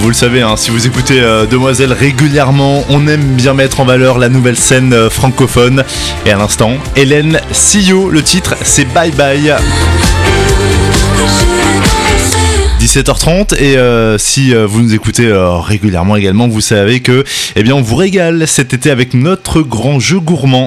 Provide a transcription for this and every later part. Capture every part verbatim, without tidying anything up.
Vous le savez, hein, si vous écoutez euh, Demoiselle régulièrement, on aime bien mettre en valeur la nouvelle scène euh, francophone. Et à l'instant, Hélène Sillot, le titre c'est Bye Bye. dix-sept heures trente et euh, si euh, vous nous écoutez euh, régulièrement également, vous savez que eh bien, on vous régale cet été avec notre grand jeu gourmand.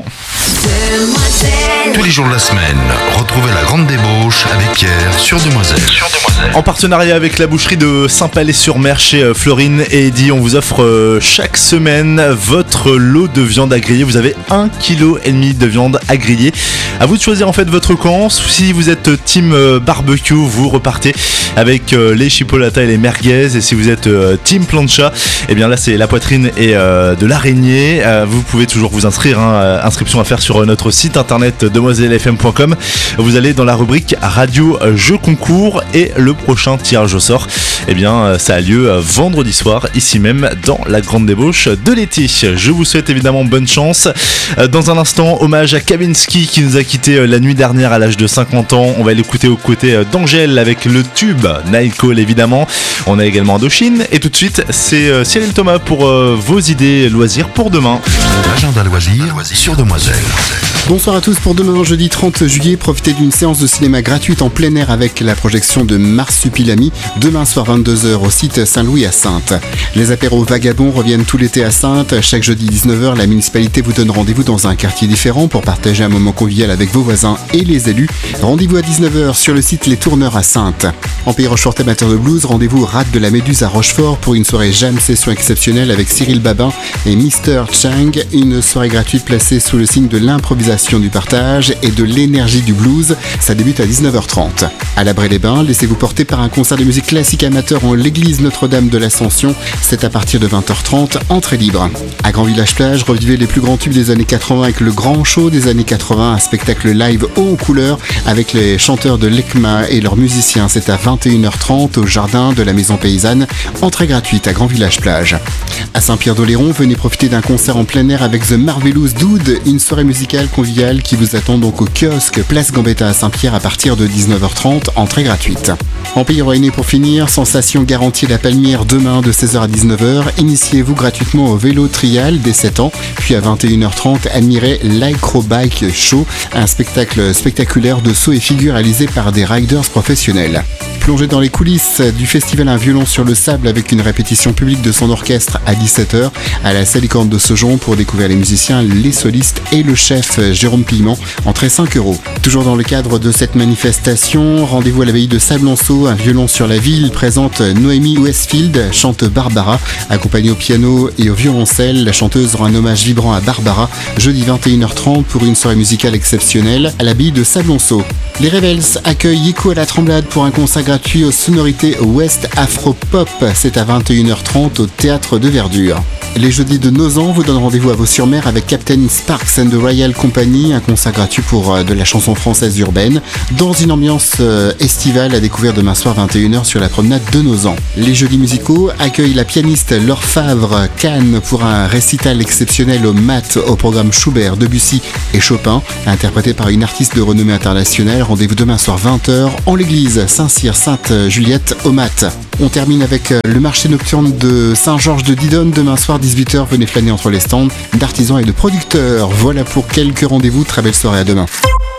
Tous les jours de la semaine, retrouvez la grande débauche avec Pierre sur Demoiselle. Sur Demoiselle. En partenariat avec la boucherie de Saint-Palais-sur-Mer chez euh, Florine et Eddy, on vous offre euh, chaque semaine votre lot de viande à griller. Vous avez un kilo et demi de viande à griller. À vous de choisir en fait votre camp. Si vous êtes team euh, barbecue, vous repartez avec euh, les chipolatas et les merguez. Et si vous êtes euh, team plancha, eh bien là c'est la poitrine et euh, de l'araignée. Euh, vous pouvez toujours vous inscrire. Hein, inscription à faire sur notre site internet demoiselle f m point com. Vous allez dans la rubrique radio jeux concours et le prochain tirage au sort, eh bien ça a lieu vendredi soir ici même dans la grande débauche de l'été. Je vous souhaite évidemment bonne chance. Dans un instant, hommage à Kavinsky qui nous a quitté la nuit dernière à l'âge de cinquante ans. On va l'écouter aux côtés d'Angèle avec le tube Night Call évidemment. On a également Indochine et tout de suite c'est Cyril Thomas pour vos idées loisirs pour demain. L'agenda loisirs sur Demoiselle. Bonsoir à tous. Pour demain, jeudi trente juillet, profitez d'une séance de cinéma gratuite en plein air avec la projection de Marsupilami, demain soir vingt-deux heures au site Saint-Louis à Saintes. Les apéros vagabonds reviennent tout l'été à Saintes. Chaque jeudi dix-neuf heures, la municipalité vous donne rendez-vous dans un quartier différent pour partager un moment convivial avec vos voisins et les élus. Rendez-vous à dix-neuf heures sur le site Les Tourneurs à Saintes. En Pays Rochefort amateur de blues, rendez-vous au Rade de la Méduse à Rochefort pour une soirée jam session exceptionnelle avec Cyril Babin et mister Chang. Une soirée gratuite placée sous le signe de l'improvisation, du partage et de l'énergie du blues. Ça débute à dix-neuf heures trente. À la Bray-les-Bains, laissez-vous porter par un concert de musique classique amateur en l'église Notre-Dame de l'Ascension. C'est à partir de vingt heures trente, entrée libre. À Grand Village Plage, revivez les plus grands tubes des années quatre-vingts avec le grand show des années quatre-vingts, un spectacle live haut en couleur avec les chanteurs de l'E C M A et leurs musiciens. C'est à vingt et une heures trente au jardin de la Maison Paysanne. Entrée gratuite à Grand Village Plage. À Saint-Pierre-d'Oléron, venez profiter d'un concert en plein air avec The Marvelous Dude, une soirée musicale conviviale qui vous attend donc au kiosque Place Gambetta à Saint-Pierre à partir de dix-neuf heures trente, entrée gratuite. En Pays Rouennais pour finir, sensation garantie La Palmière demain de seize heures à dix-neuf heures. Initiez-vous gratuitement au vélo trial dès sept ans, puis à vingt et une heures trente, admirez l'Acrobike Show, un spectacle spectaculaire de sauts et figures réalisé par des riders professionnels. Plongez dans les coulisses du festival Un violon sur le sable avec une répétition publique de son orchestre à dix-sept heures à la Salicorne de Saujon pour découvrir les musiciens, les solistes et le chef Jérôme Piment, entrée cinq euros. Toujours dans le cadre de cette manifestation, rendez-vous à l'abbaye de Sablanceau, Un violon sur la ville présente Noémie Westfield, chante Barbara, accompagnée au piano et au violoncelle. La chanteuse rend un hommage vibrant à Barbara, jeudi vingt et une heures trente pour une soirée musicale exceptionnelle à l'abbaye de Sablanceau. Les Rebels accueillent Yiko à la Tremblade pour un concert gratuit aux sonorités West Afro Pop. C'est à vingt et une heures trente au Théâtre de Verdure. Les jeudis de Nozan vous donnent rendez-vous à Vaux-sur-Mer avec Captain Sparks and the Royal Company, un concert gratuit pour euh, de la chanson française urbaine, dans une ambiance euh, estivale à découvrir demain soir vingt et une heures sur la promenade de Nozan. Les jeudis musicaux accueillent la pianiste Laure Favre Cannes pour un récital exceptionnel au Mat au programme Schubert, Debussy et Chopin, interprété par une artiste de renommée internationale. Rendez-vous demain soir vingt heures en l'église Saint-Cyr Sainte-Juliette au Mat. On termine avec le marché nocturne de Saint-Georges de Didonne demain soir dix-huit heures. Venez flâner entre les stands d'artisans et de producteurs. Voilà pour quelques rendez-vous. Très belle soirée, à demain.